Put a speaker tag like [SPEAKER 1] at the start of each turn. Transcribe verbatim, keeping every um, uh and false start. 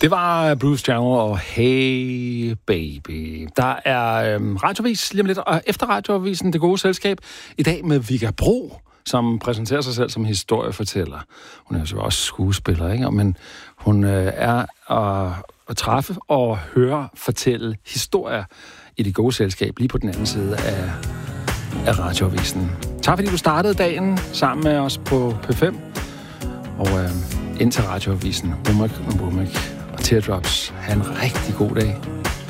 [SPEAKER 1] Det var Bruce Channel og Hey Baby. Der er øhm, radiovis lige om lidt, og efter radiovisen Det Gode Selskab, i dag med Vigga Bro, som præsenterer sig selv som historiefortæller. Hun er jo også skuespiller, ikke? Men hun øh, er at, at træffe og høre fortælle historier i Det Gode Selskab, lige på den anden side af, af radiovisen. Tak fordi du startede dagen sammen med os på P fem, og øh, ind til radiovisen. Womack og Womack og Teardrops. Ha' en rigtig god dag.